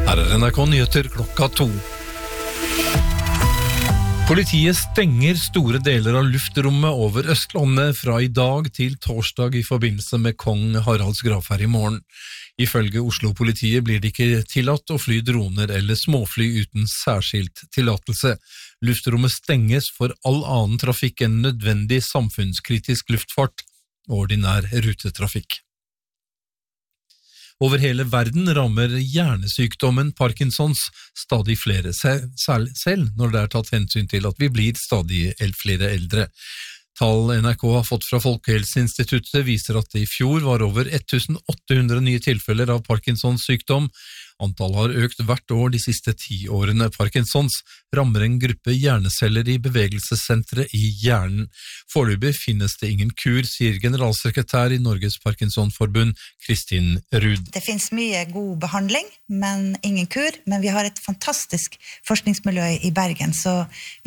Her NRK Nyheter klokka 2. Politiet stenger store deler av luftrommet over Østlandet fra i dag til torsdag i forbindelse med Kong Haralds gravferd i morgen. Ifølge Oslo-politiet blir det ikke tillatt å fly droner eller småfly uten særskilt tillatelse. Luftrommet stenges for all annen trafikk enn nødvendig samfunnskritisk luftfart og ordinær rutetrafikk. Over hele verden rammer hjernesykdommen Parkinsons stadig flere, selv når det tatt hensyn til at vi blir stadig flere eldre. Tall NRK har fått fra Folkehelseinstituttet viser at det i fjor var over 1800 nye tilfeller av Parkinsons sykdom. Antallet har økt hvert år de siste 10 årene. Parkinsons rammer en gruppe hjerneceller i bevegelsessentret i hjernen. Foreløpig finnes det ingen kur, sier generalsekretær i Norges Parkinsonforbund, Kristin Ruud. Det finnes mye god behandling, men ingen kur. Men vi har et fantastisk forskningsmiljø i Bergen, så